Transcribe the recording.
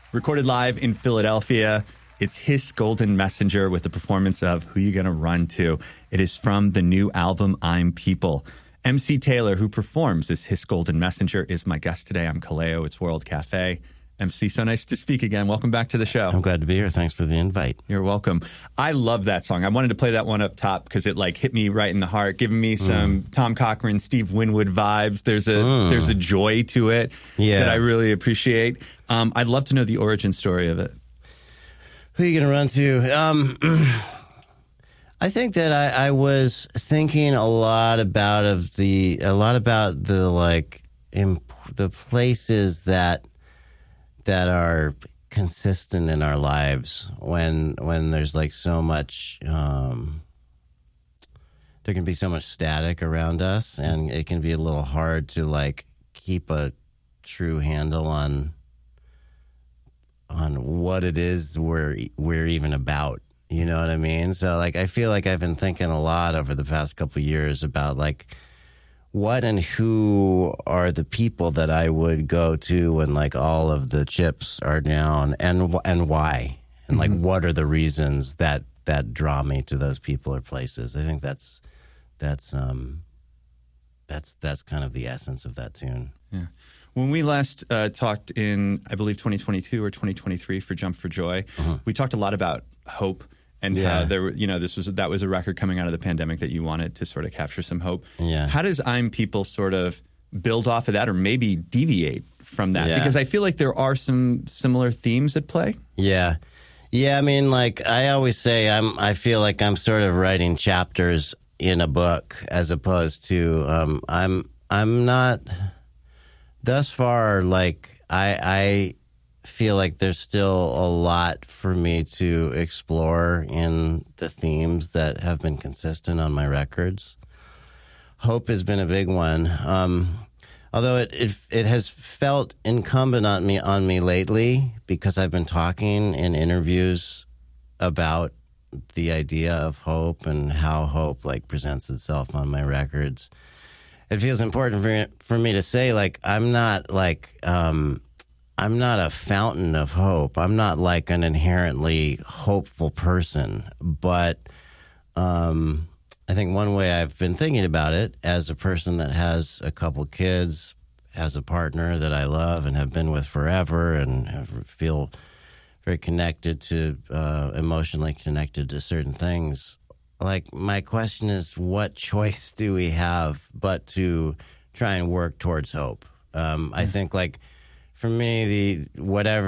Recorded live in Philadelphia. It's Hiss Golden Messenger with the performance of Who You Gonna Run To. It is from the new album, I'm People. MC Taylor, who performs this Hiss Golden Messenger, is my guest today. I'm Kaleo. It's World Cafe. MC, so nice to speak again. Welcome back to the show. I'm glad to be here. Thanks for the invite. You're welcome. I love that song. I wanted to play that one up top because it hit me right in the heart, giving me some Tom Cochrane, Steve Winwood vibes. There's a joy to it that I really appreciate. I'd love to know the origin story of it. Who are you going to run to? I think that I was thinking a lot about the places that are consistent in our lives when there's so much there can be so much static around us, and it can be a little hard to keep a true handle on what it is we're even about. You know what I mean? So I feel like I've been thinking a lot over the past couple of years about what and who are the people that I would go to when all of the chips are down, and why, and what are the reasons that draw me to those people or places. I think that's kind of the essence of that tune. Yeah. When we last talked in, I believe, 2022 or 2023 for Jump for Joy, we talked a lot about hope and how there were, that was a record coming out of the pandemic that you wanted to sort of capture some hope. Yeah. How does I'm People sort of build off of that, or maybe deviate from that? Yeah. Because I feel like there are some similar themes at play. Yeah. Yeah, I mean, I always say, I feel like I'm sort of writing chapters in a book, as opposed to I'm not. Thus far, I feel like there's still a lot for me to explore in the themes that have been consistent on my records. Hope has been a big one, although it has felt incumbent on me lately, because I've been talking in interviews about the idea of hope and how hope presents itself on my records. It feels important for me to say, I'm not a fountain of hope. I'm not an inherently hopeful person. But I think one way I've been thinking about it, as a person that has a couple kids, has a partner that I love and have been with forever, and feel very connected to, emotionally connected to certain things. My question is, what choice do we have but to try and work towards hope? I think, for me, whatever